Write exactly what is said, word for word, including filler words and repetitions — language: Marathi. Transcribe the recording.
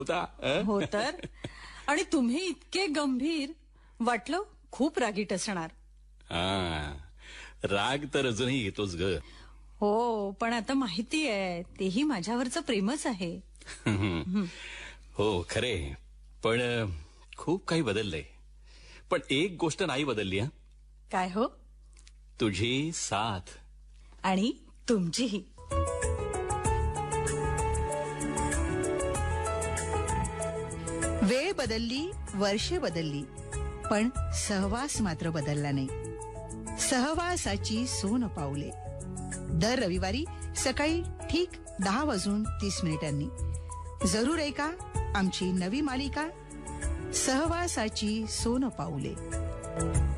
होता अं? हो तर. आणि तुम्ही इतके गंभीर, वाटलं खूप रागीट असणार. हा, राग तर अजूनही येतोच ग. हो, पण आता माहिती आहे तेही माझ्यावरचं प्रेमच आहे. हो खरे, पण अ, खूप काही बदललंय. पण एक गोष्ट नाही बदलली. हा, काय हो? तुझी साथ. आणि तुमचीही. वेळ बदलली, वर्षे बदलली, पण सहवास मात्र बदलला नाही. सहवासाची सोन पाऊले. दर रविवारी सकाळी ठीक दहा वाजून तीस मिनिटांनी जरूर ऐका आमची नवी मालिका सहवासाची सोन पाऊले.